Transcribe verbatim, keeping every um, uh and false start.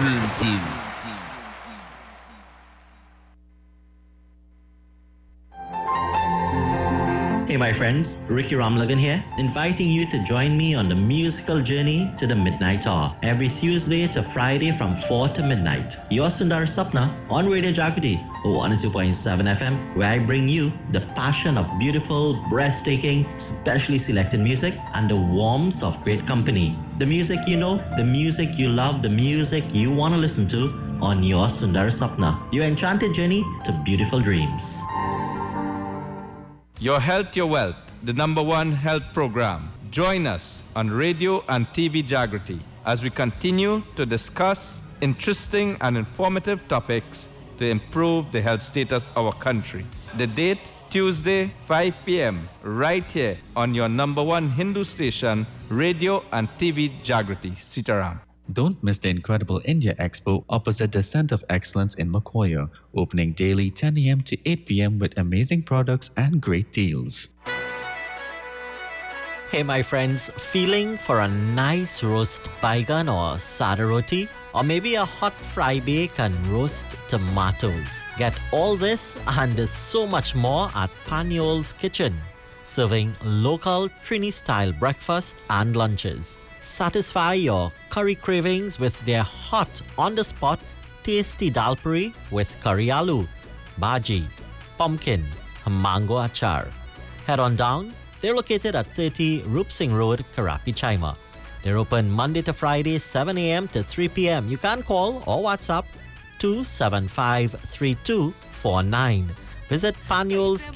Dream Team. Hey my friends, Ricky Ramlagan here, inviting you to join me on the musical journey to the Midnight Hour every Tuesday to Friday from four to midnight. Your Sundar Sapna on Radio Jagrati one oh two point seven F M, where I bring you the passion of beautiful, breathtaking, specially selected music and the warmth of great company. The music you know, the music you love, the music you want to listen to on your Sundar Sapna, your enchanted journey to beautiful dreams. Your Health, Your Wealth, the number one health program. Join us on radio and T V Jagrati as we continue to discuss interesting and informative topics to improve the health status of our country. The date, Tuesday, five p.m., right here on your number one Hindu station, radio and T V Jagrati, Sitaram. Don't miss the incredible India Expo opposite the Center of Excellence in Makoya, opening daily ten a.m. to eight p.m. with amazing products and great deals. Hey my friends, feeling for a nice roast baigan or sada roti? Or maybe a hot fry bake and roast tomatoes? Get all this and so much more at Paniol's Kitchen, serving local Trini-style breakfast and lunches. Satisfy your curry cravings with their hot, on-the-spot, tasty dal puri with curry aloo, bhaji, pumpkin, mango achar. Head on down. They're located at thirty Rup Singh Road, Karapi, Chaima. They're open Monday to Friday, seven a.m. to three p.m. You can call or WhatsApp two seven five three two four nine. Visit Paniol's